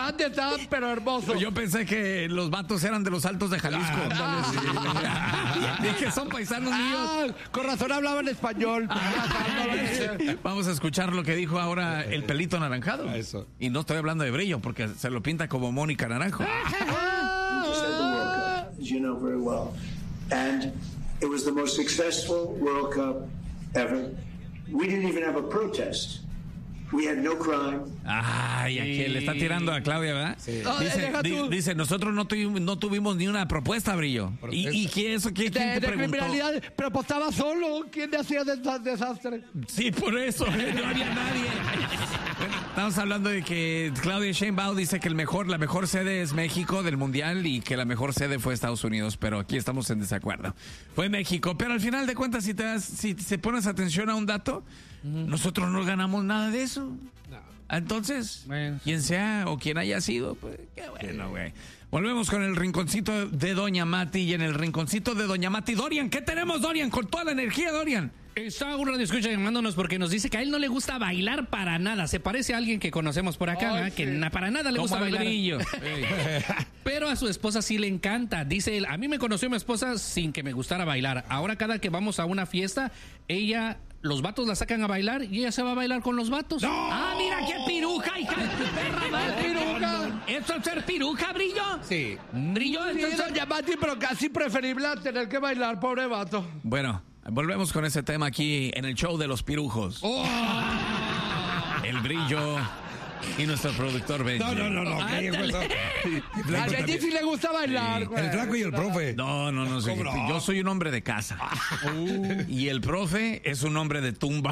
¿Dónde están? Pero hermoso. Yo pensé que los vatos eran de los Altos de Jalisco. Dije, son paisanos míos. Con razón hablaban español. Vamos a escuchar lo que dijo ahora el pelito anaranjado. Eso. Y no estoy hablando de Brillo, porque se lo pinta como Mónica Naranjo. Just had the World Cup, as you know very well. And it was the most successful World Cup ever. We didn't even have a protest. We had no crime. Ay, aquí le está tirando a Claudia, ¿verdad? Sí. Dice, nosotros no tuvimos ni una propuesta, Brillo. ¿Y quién eso? ¿Quién te de preguntó? criminalidad, pero pues estaba solo. ¿Quién le hacía desastre? Sí, por eso, no había nadie. Estamos hablando de que Claudia Sheinbaum dice que la mejor sede es México del Mundial y que la mejor sede fue Estados Unidos, pero aquí estamos en desacuerdo. Fue México, pero al final de cuentas, si pones atención a un dato, nosotros no ganamos nada de eso. No. Entonces, bueno, quien sea o quien haya sido, pues qué bueno, güey. Volvemos con el rinconcito de Doña Mati, y en el rinconcito de Doña Mati, Dorian, ¿qué tenemos, Dorian? Con toda la energía, Dorian. Está un radioescucha llamándonos porque nos dice que a él no le gusta bailar para nada. Se parece a alguien que conocemos por acá, sí, que para nada le gusta bailar. Brillo. Pero a su esposa sí le encanta. Dice él, a mí me conoció mi esposa sin que me gustara bailar. Ahora cada que vamos a una fiesta, los vatos la sacan a bailar y ella se va a bailar con los vatos. ¡No! ¡Ah, mira qué piruja, hija de perra madre! ¡Piruja! ¿Esto es ser piruja, Brillo? Sí. Brillo, entonces... Doña Mati, pero casi preferible a tener que bailar, pobre vato. Bueno, volvemos con ese tema aquí en el show de los pirujos. Oh. El Brillo y nuestro productor Benji. No. A Benji sí le gusta bailar. Sí. El flaco y el profe. No. Yo soy un hombre de casa. Y el profe es un hombre de tumba.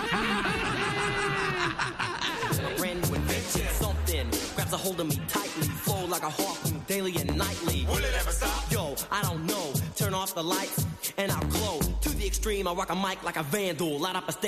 Grabs a hold of me tightly, flow like a harpoon daily and nightly. Will it ever stop? Yo, I don't know. Turn off the lights and I'll glow. To the extreme, I rock a mic like a vandal. Light up a stage.